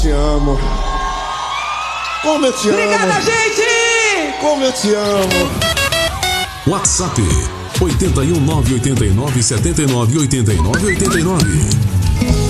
te amo. Como eu te amo. Obrigada, gente! Como eu te amo. WhatsApp 81989 79 89 89.